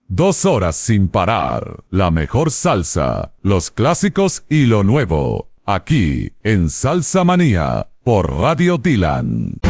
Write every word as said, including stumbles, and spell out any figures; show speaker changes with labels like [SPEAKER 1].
[SPEAKER 1] Dos horas sin parar. La mejor salsa, los clásicos y lo nuevo. Aquí en Salsa Manía por Radio Dylan.